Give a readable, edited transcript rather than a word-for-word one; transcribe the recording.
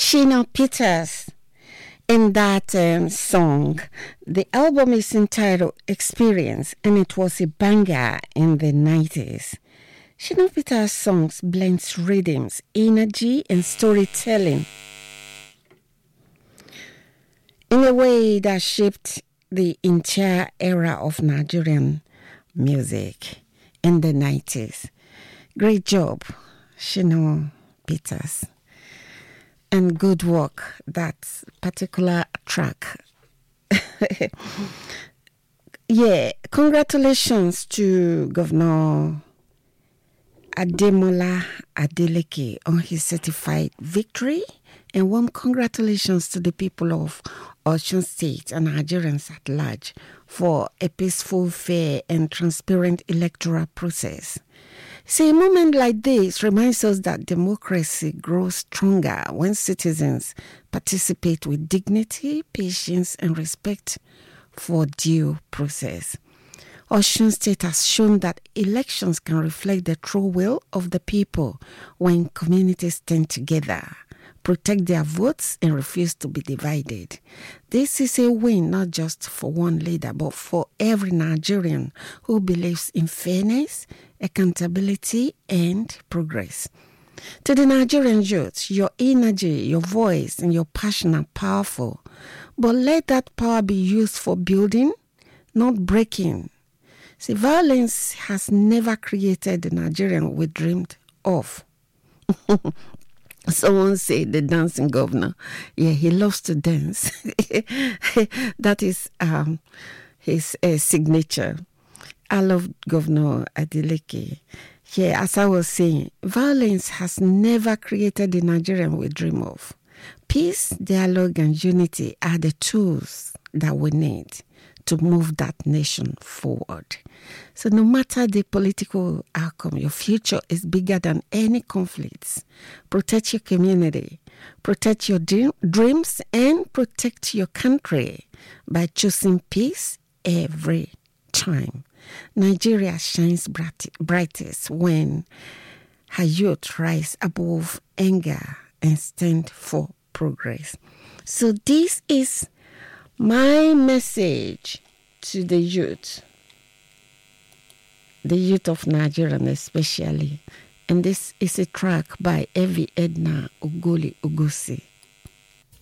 Shina Peters in that song. The album is entitled Experience, and it was a banger in the 90s. Shina Peters' songs blends rhythms, energy, and storytelling in a way that shaped the entire era of Nigerian music in the 90s. Great job, Shina Peters. And good work, that particular track. Yeah, congratulations to Governor Ademola Adeleke on his certified victory, and warm congratulations to the people of Osun State and Nigerians at large for a peaceful, fair, and transparent electoral process. See, a moment like this reminds us that democracy grows stronger when citizens participate with dignity, patience, and respect for due process. Osun State has shown that elections can reflect the true will of the people when communities stand together, protect their votes, and refuse to be divided. This is a win not just for one leader, but for every Nigerian who believes in fairness, accountability, and progress. To the Nigerian youth, your energy, your voice, and your passion are powerful, but let that power be used for building, not breaking. See, violence has never created the Nigerian we dreamed of. Someone said the dancing governor. Yeah, he loves to dance. That is his signature. I love Governor Adeleke. Yeah, as I was saying, violence has never created the Nigerian we dream of. Peace, dialogue, and unity are the tools that we need to move that nation forward. So no matter the political outcome, your future is bigger than any conflicts. Protect your community, protect your dreams, and protect your country by choosing peace every time. Nigeria shines brightest when her youth rise above anger and stand for progress. So this is my message to the youth of Nigeria especially. And this is a track by Evie Edna Ogoli Ugosi.